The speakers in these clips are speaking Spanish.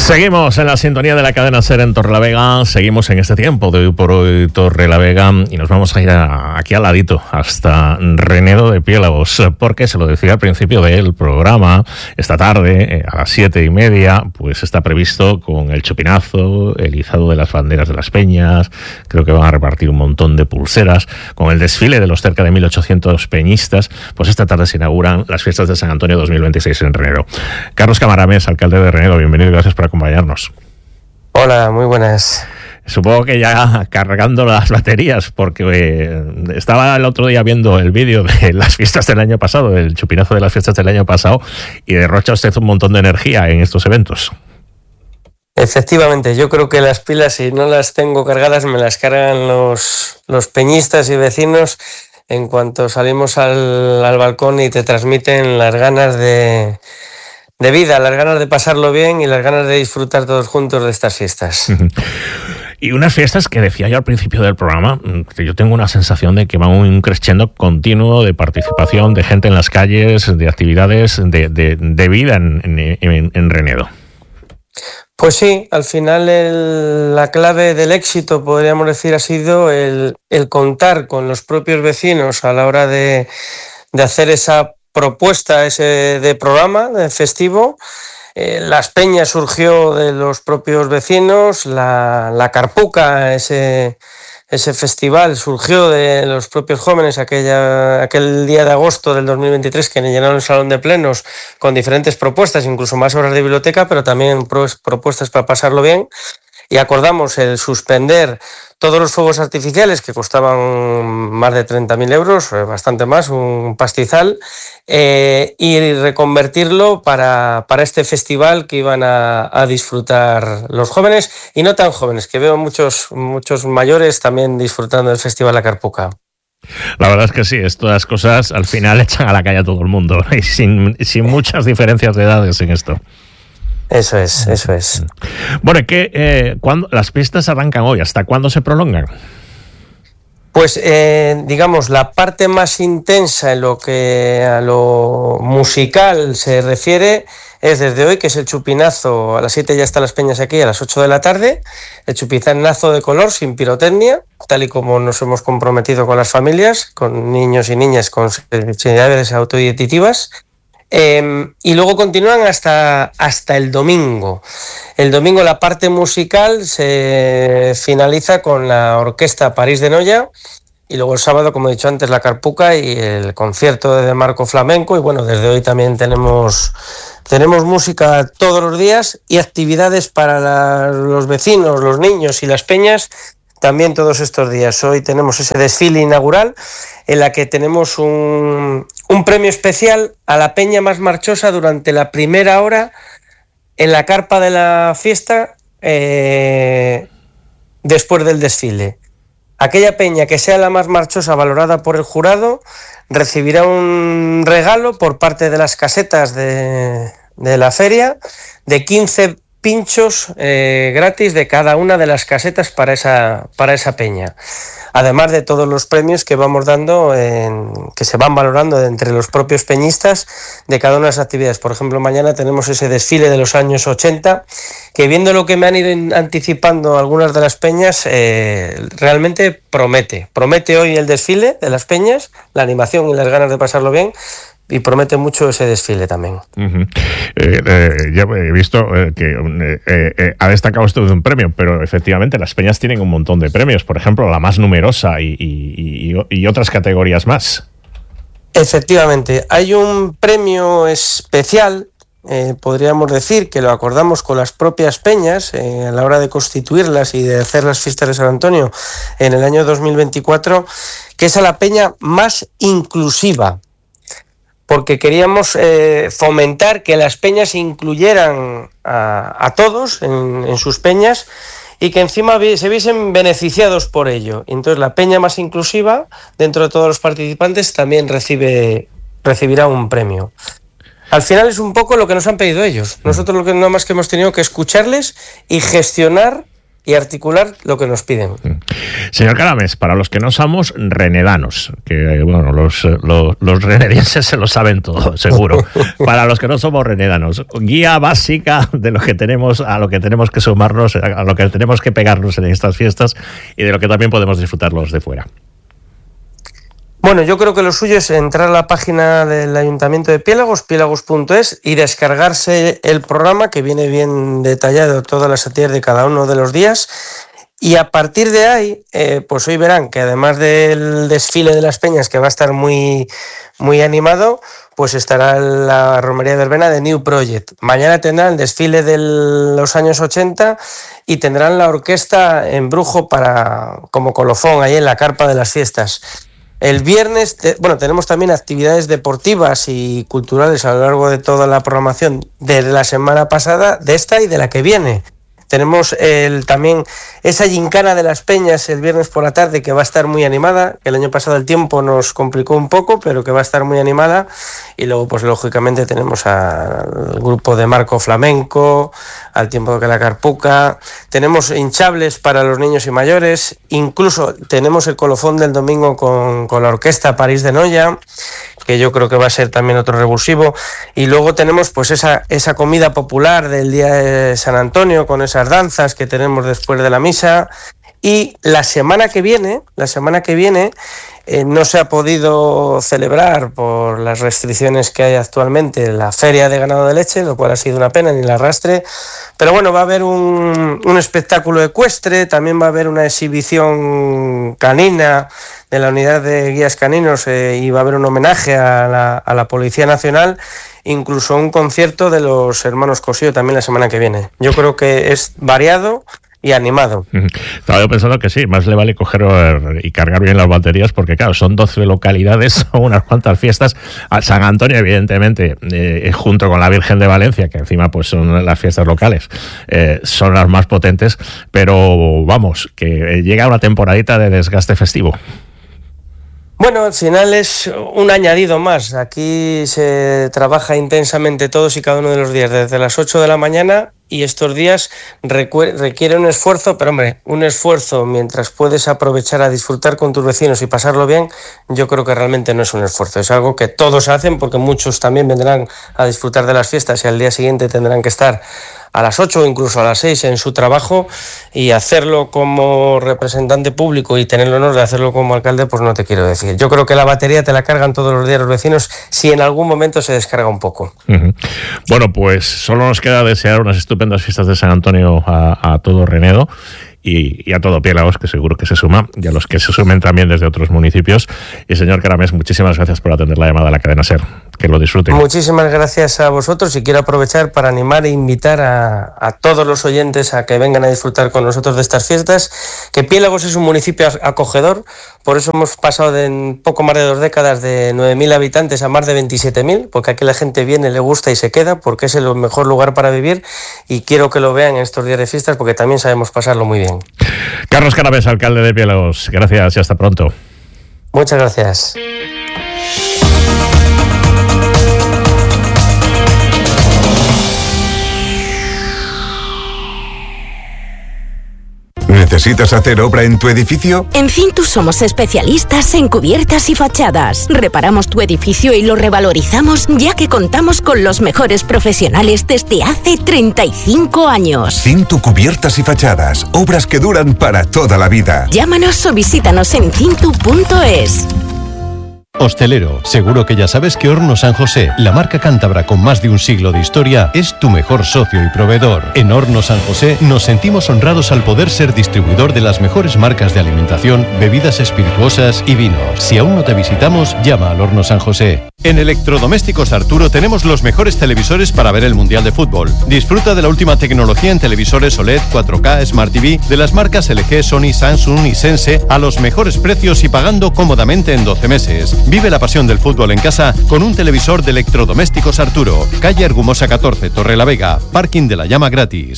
Seguimos en la sintonía de la cadena SER en Torrelavega, seguimos en este tiempo de Hoy por Hoy Torrelavega y nos vamos a ir aquí al ladito, hasta Renedo de Piélagos, porque se lo decía al principio del programa, esta tarde a las 7:30, pues está previsto con el chupinazo, el izado de las banderas de las peñas, creo que van a repartir un montón de pulseras, con el desfile de los cerca de 1.800 peñistas, pues esta tarde se inauguran las fiestas de San Antonio 2026 en Renedo. Carlos Camarames, alcalde de Renedo, bienvenido y gracias por acompañarnos. Hola, muy buenas. Supongo que ya cargando las baterías, porque estaba el otro día viendo el vídeo de las fiestas del año pasado, del chupinazo de las fiestas del año pasado, y derrocha usted un montón de energía en estos eventos. Efectivamente, yo creo que las pilas, si no las tengo cargadas, me las cargan los peñistas y vecinos en cuanto salimos al balcón y te transmiten las ganas de vida, las ganas de pasarlo bien y las ganas de disfrutar todos juntos de estas fiestas. Y unas fiestas que decía yo al principio del programa, que yo tengo una sensación de que va un crescendo continuo de participación, de gente en las calles, de actividades, de vida en Renedo. Pues sí, al final la clave del éxito, podríamos decir, ha sido el contar con los propios vecinos a la hora de hacer esa propuesta de programa de festivo. Las peñas surgió de los propios vecinos, la Carpuca, ese festival surgió de los propios jóvenes aquel día de agosto del 2023 que llenaron el salón de plenos con diferentes propuestas, incluso más horas de biblioteca, pero también propuestas para pasarlo bien. Y acordamos el suspender todos los fuegos artificiales que costaban más de 30.000 euros, bastante más, un pastizal, y reconvertirlo para este festival que iban a disfrutar los jóvenes y no tan jóvenes, que veo muchos mayores también disfrutando del Festival La Carpuca. La verdad es que sí, estas cosas al final echan a la calle a todo el mundo, y sin muchas diferencias de edades en esto. Eso es. Bueno, ¿cuándo las fiestas arrancan hoy? ¿Hasta cuándo se prolongan? Pues digamos, la parte más intensa en lo que a lo musical se refiere es desde hoy, que es el chupinazo. A las 7 ya están las peñas aquí, a las 8 de la tarde, el chupinazo de color, sin pirotecnia, tal y como nos hemos comprometido con las familias, con niños y niñas con sensibilidades autoidentitivas. Y luego continúan hasta el domingo. El domingo la parte musical se finaliza con la orquesta París de Noia y luego el sábado, como he dicho antes, la Carpuca y el concierto de Marco Flamenco. Y bueno, desde hoy también tenemos música todos los días y actividades para los vecinos, los niños y las peñas también todos estos días. Hoy tenemos ese desfile inaugural en la que tenemos un premio especial a la peña más marchosa durante la primera hora en la carpa de la fiesta después del desfile. Aquella peña que sea la más marchosa valorada por el jurado recibirá un regalo por parte de las casetas de la feria de 15 pinchos gratis de cada una de las casetas para esa peña. Además de todos los premios que vamos dando, que se van valorando entre los propios peñistas de cada una de las actividades. Por ejemplo, mañana tenemos ese desfile de los años 80, que viendo lo que me han ido anticipando algunas de las peñas, realmente promete. Promete hoy el desfile de las peñas, la animación y las ganas de pasarlo bien, y promete mucho ese desfile también. Ya he visto que ha destacado esto de un premio, pero efectivamente las peñas tienen un montón de premios, por ejemplo, la más numerosa y otras categorías más. Efectivamente, hay un premio especial, podríamos decir, que lo acordamos con las propias peñas a la hora de constituirlas y de hacer las fiestas de San Antonio en el año 2024, que es a la peña más inclusiva, porque queríamos fomentar que las peñas incluyeran a todos en sus peñas y que encima se viesen beneficiados por ello. Entonces la peña más inclusiva, dentro de todos los participantes, también recibirá un premio. Al final es un poco lo que nos han pedido ellos. Nosotros lo que nada más que hemos tenido que escucharles y gestionar y articular lo que nos piden. Señor Caramés, para los que no somos renedanos, que bueno, los renedienses se lo saben todo, seguro. Para los que no somos renedanos, guía básica de lo que tenemos, a lo que tenemos que sumarnos, a lo que tenemos que pegarnos en estas fiestas y de lo que también podemos disfrutar los de fuera. Bueno, yo creo que lo suyo es entrar a la página del Ayuntamiento de Piélagos, piélagos.es, y descargarse el programa, que viene bien detallado todas las actividades de cada uno de los días. Y a partir de ahí, pues hoy verán que además del desfile de las peñas, que va a estar muy, muy animado, pues estará la romería verbena de New Project. Mañana tendrán el desfile de los años 80 y tendrán la orquesta en Brujo como colofón ahí en la carpa de las fiestas. El viernes, tenemos también actividades deportivas y culturales a lo largo de toda la programación de la semana pasada, de esta y de la que viene. Tenemos también esa gincana de las peñas el viernes por la tarde, que va a estar muy animada, que el año pasado el tiempo nos complicó un poco, pero que va a estar muy animada. Y luego, pues lógicamente, tenemos al grupo de Marco Flamenco, al tiempo que la Carpuca, tenemos hinchables para los niños y mayores, incluso tenemos el colofón del domingo con la orquesta París de Noya, que yo creo que va a ser también otro revulsivo. Y luego tenemos pues esa comida popular del día de San Antonio, con esas danzas que tenemos después de la misa. Y la semana que viene no se ha podido celebrar por las restricciones que hay actualmente la Feria de Ganado de Leche, lo cual ha sido una pena, ni el arrastre. Pero bueno, va a haber un espectáculo ecuestre, también va a haber una exhibición canina de la unidad de guías caninos, y va a haber un homenaje a la Policía Nacional, incluso un concierto de los hermanos Cosío también la semana que viene. Yo creo que es variado y animado. Estaba yo pensando que sí, más le vale coger y cargar bien las baterías, porque claro, son 12 localidades, son unas cuantas fiestas. A San Antonio, evidentemente, junto con la Virgen de Valencia, que encima pues son las fiestas locales, son las más potentes, pero vamos, que llega una temporadita de desgaste festivo. Bueno, al final es un añadido más. Aquí se trabaja intensamente todos y cada uno de los días, desde las 8 de la mañana, y estos días requiere un esfuerzo, pero hombre, un esfuerzo mientras puedes aprovechar a disfrutar con tus vecinos y pasarlo bien. Yo creo que realmente no es un esfuerzo, es algo que todos hacen, porque muchos también vendrán a disfrutar de las fiestas y al día siguiente tendrán que estar a las 8 o incluso a las 6 en su trabajo, y hacerlo como representante público y tener el honor de hacerlo como alcalde, pues no te quiero decir. Yo creo que la batería te la cargan todos los días los vecinos, si en algún momento se descarga un poco. Bueno, pues solo nos queda desear unas estupendas fiestas de San Antonio a todo Renedo y a todo Piélagos, que seguro que se suma, y a los que se sumen también desde otros municipios. Y señor Caramés, muchísimas gracias por atender la llamada a la cadena SER. Que lo disfruten. Muchísimas gracias a vosotros, y quiero aprovechar para animar e invitar a todos los oyentes a que vengan a disfrutar con nosotros de estas fiestas, que Piélagos es un municipio acogedor, por eso hemos pasado de en poco más de 2 décadas de 9.000 habitantes a más de 27.000, porque aquí la gente viene, le gusta y se queda, porque es el mejor lugar para vivir, y quiero que lo vean en estos días de fiestas, porque también sabemos pasarlo muy bien. Carlos Caramés, alcalde de Piélagos, gracias y hasta pronto. Muchas gracias. ¿Necesitas hacer obra en tu edificio? En Cintus somos especialistas en cubiertas y fachadas. Reparamos tu edificio y lo revalorizamos, ya que contamos con los mejores profesionales desde hace 35 años. Cintu Cubiertas y Fachadas. Obras que duran para toda la vida. Llámanos o visítanos en cintu.es. Hostelero, seguro que ya sabes que Hornos San José, la marca cántabra con más de un siglo de historia, es tu mejor socio y proveedor. En Hornos San José nos sentimos honrados al poder ser distribuidor de las mejores marcas de alimentación, bebidas espirituosas y vinos. Si aún no te visitamos, llama al Hornos San José. En Electrodomésticos Arturo tenemos los mejores televisores para ver el Mundial de Fútbol. Disfruta de la última tecnología en televisores OLED, 4K, Smart TV, de las marcas LG, Sony, Samsung y Sense, a los mejores precios y pagando cómodamente en 12 meses. Vive la pasión del fútbol en casa con un televisor de Electrodomésticos Arturo. Calle Argumosa 14, Torrelavega. Parking de la Llama gratis.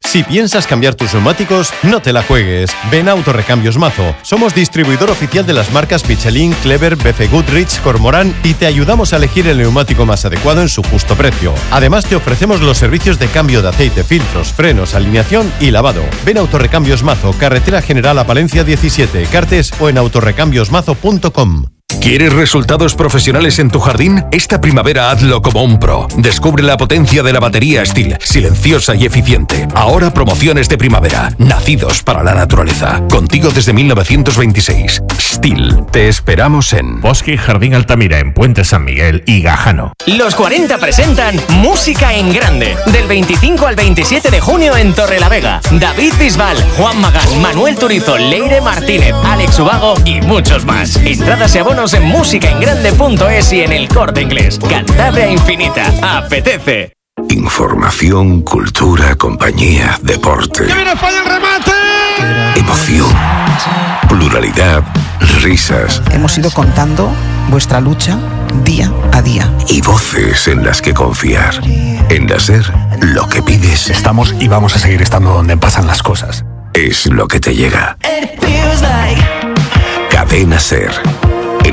Si piensas cambiar tus neumáticos, no te la juegues. Ven a Autorrecambios Mazo. Somos distribuidor oficial de las marcas Michelin, Clever, BF Goodrich, Cormorán y te ayudamos a elegir el neumático más adecuado en su justo precio. Además, te ofrecemos los servicios de cambio de aceite, filtros, frenos, alineación y lavado. Ven a Autorrecambios Mazo, Carretera General a Palencia 17, Cartes o en autorrecambiosmazo.com. ¿Quieres resultados profesionales en tu jardín? Esta primavera hazlo como un pro. Descubre la potencia de la batería Stihl, silenciosa y eficiente. Ahora promociones de primavera, nacidos para la naturaleza. Contigo desde 1926. Stihl, te esperamos en Bosque y Jardín Altamira, en Puente San Miguel y Gajano. Los 40 presentan Música en Grande. Del 25 al 27 de junio en Torrelavega. David Bisbal, Juan Magán, Manuel Turizo, Leire Martínez, Alex Ubago y muchos más. Entradas y abonos en musicaengrande.es y en El Corte Inglés. Cantabria Infinita. ¡Apetece! Información, cultura, compañía, deporte. ¡Que viene España el remate! Emoción, pluralidad, risas. Hemos ido contando vuestra lucha día a día. Y voces en las que confiar. En la SER, lo que pides. Estamos y vamos a seguir estando donde pasan las cosas. Es lo que te llega. Cadena SER.